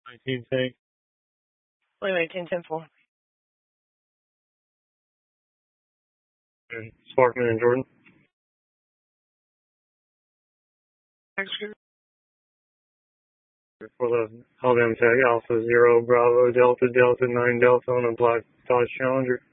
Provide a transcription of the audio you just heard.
19 tank. Wait, 10-4. Sparkman and Jordan. For the Alabama Tag Alpha 0 Bravo Delta Delta 9 Delta on a black Dodge Challenger.